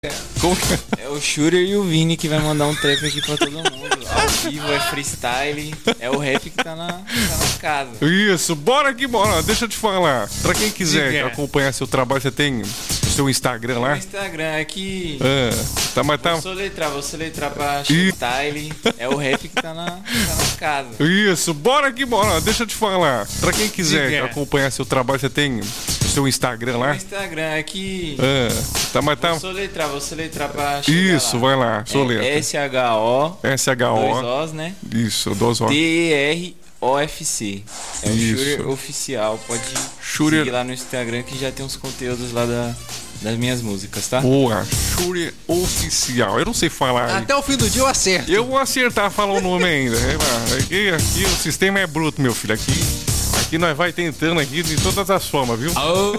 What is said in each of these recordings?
Como que É o Shooter e o Vini que vai mandar um trap aqui pra todo mundo. Ao vivo, é freestyle, é o rap que tá na casa. Isso, bora aqui, bora. Deixa eu te falar. Pra quem quiser Diga. acompanhar seu trabalho, você tem o seu Instagram O lá? Instagram é que... Mas tá. Vou soletrar pra freestyle, é o rap que tá na casa. Isso, bora aqui, bora. Deixa eu te falar. Pra quem quiser Diga. acompanhar seu trabalho, você tem o seu Instagram O lá? Instagram é que... Mas tá. Vou soletrar pra chegar Isso, vai lá, soletra. É SHO, dois SHO. Os, né? Isso, 2 O. TEROFC. É o Isso. Shooter Oficial. Pode Shooter. seguir lá no Instagram que já tem uns conteúdos lá das minhas músicas, tá? Boa, Shuri Oficial. Eu não sei falar. Até o fim do dia eu acerto. Eu vou acertar falar o nome ainda. Aqui o sistema é bruto, meu filho. Aqui nós vai tentando aqui de todas as formas, viu?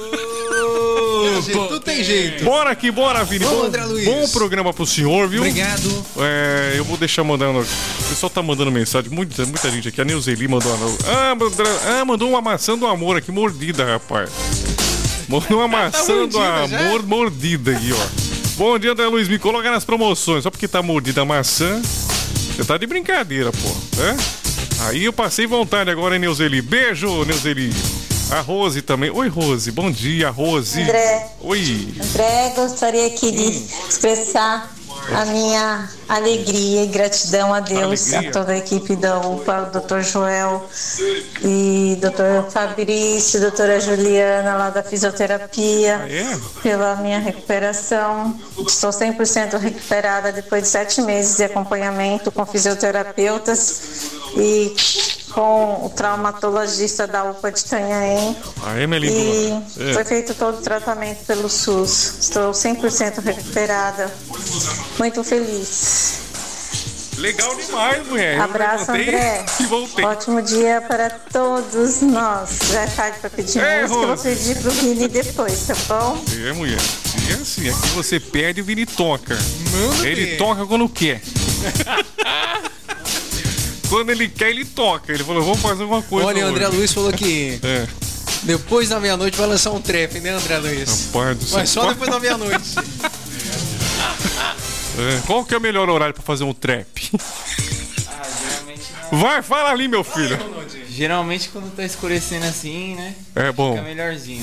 Tu tem jeito. Bora aqui, bora, Vini. Vamos, André Luiz. Bom programa pro senhor, viu? Obrigado. Eu vou deixar mandando. O pessoal tá mandando mensagem. Muita gente aqui. A Neuzeli mandou. Mandou uma maçã do amor aqui, mordida, rapaz. Mandou uma maçã do mordida já? amor mordida aqui, ó. Bom dia, André Luiz. Me coloca nas promoções. Só porque tá mordida a maçã. Você tá de brincadeira, pô. Aí eu passei vontade agora, hein, Neuzeli. Beijo, Neuzeli. A Rose também. Oi, Rose. Bom dia, Rose. André. Oi. André, gostaria aqui de expressar a minha alegria e gratidão a Deus, Alegria. a toda a equipe da UPA, o Dr. Joel e Dr. Fabrício, doutora Juliana lá da fisioterapia, pela minha recuperação. Estou 100% recuperada depois de 7 meses de acompanhamento com fisioterapeutas e com o traumatologista da UPA de Itanhaém. Minha E lindona. foi feito todo o tratamento pelo SUS. Estou 100% recuperada. Muito feliz. Legal demais, mulher. Abraço, Eu levantei André. E voltei. Ótimo dia para todos nós. Já é tarde para pedir música. Eu vou Rose. pedir pro Vini depois, tá bom? Mulher. E assim, aqui você perde e o Vini toca. Manda Ele ver. toca quando quer. Quando ele quer, ele toca. Ele falou, vamos fazer uma coisa. Olha, o André hoje. Luiz falou que depois da meia-noite vai lançar um trap, né, André Luiz? Rapaz do céu. Mas só depois da meia-noite. Qual que é o melhor horário pra fazer um trap? Geralmente não. Vai, fala ali, meu filho. Geralmente quando tá escurecendo assim, né? É bom. Fica melhorzinho.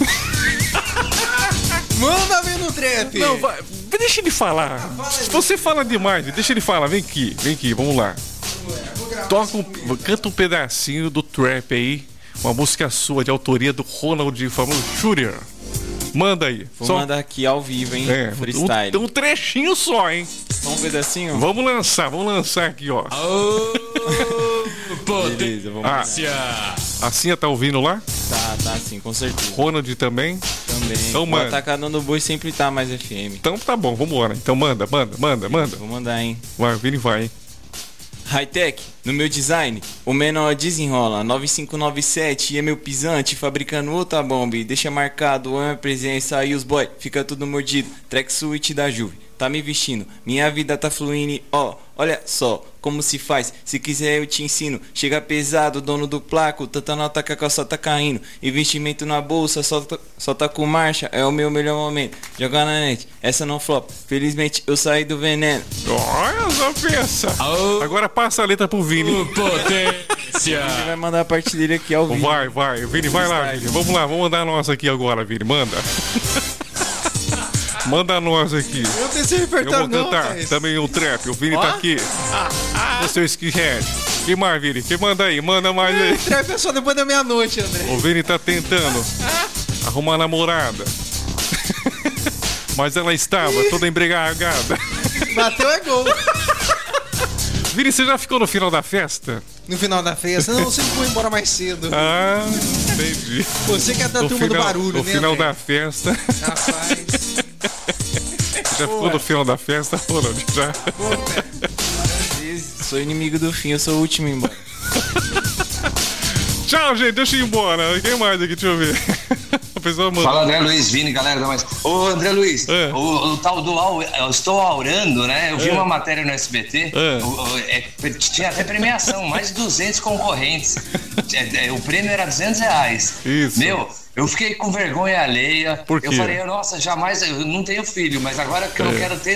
Manda ver no trap. Não, vai, deixa ele falar. Você fala demais, deixa ele falar. Vem aqui, vamos lá. Canta um pedacinho do trap aí. Uma música sua, de autoria do Ronald, famoso Shooter. Manda aí. Vou mandar aqui ao vivo, hein? Freestyle. Um trechinho só, hein? Só um pedacinho? Vamos lançar aqui, ó. Beleza, vamos lá. A Cinha tá ouvindo lá? Tá sim, com certeza. Ronald também? Também. Então, O manda. Atacadão do Boi sempre tá mais FM. Então tá bom, vambora. Então manda. Vou mandar, hein? Vai, Vini, vai. Hightech, no meu design, o menor desenrola 9597 e é meu pisante, fabricando outra bomba. E deixa marcado a minha presença e os boy, fica tudo mordido. Track suíte da Juve, tá me vestindo, minha vida tá fluindo, ó. Olha só como se faz, se quiser eu te ensino. Chega pesado, dono do placo, tanta nota que a calça tá caindo. Investimento na bolsa, só tá com marcha, é o meu melhor momento. Jogar na net, essa não flop, felizmente eu saí do veneno. Olha só, pensa. Agora passa a letra pro Vini. Ele vai mandar a parte dele aqui ao vivo. Vai. Vini, vai lá, Vini. Vamos lá, vamos mandar a nossa aqui agora, Vini. Manda. Manda a nossa aqui. Eu não tenho esse Eu repertório vou cantar não, mas... também o trap. O Vini tá aqui. O seu skinhead. Que mais, Vini? Que manda aí? Manda mais aí. Trap é só depois da meia-noite, André. O Vini tá tentando arrumar namorada. Mas ela estava toda embriagada. Bateu é gol. Vini, você já ficou no final da festa? No final da festa, não, você foi embora mais cedo. Entendi. Você que é da turma do barulho, no né, final André? da festa. Rapaz. Já ficou no final da festa, Ronald? Já. Sou inimigo do fim, eu sou o último embora. Tchau, gente, deixa eu ir embora. Quem mais aqui? Deixa eu ver. A pessoa manda. Fala, André Luiz, Vini, galera. Ô, André Luiz, o tal do eu estou aurando, né? Eu vi uma matéria no SBT, tinha até premiação, mais de 200 concorrentes. O prêmio era R$200. Isso. Meu, eu fiquei com vergonha alheia. Por quê? Eu falei, nossa, jamais, eu não tenho filho, mas agora que eu quero ter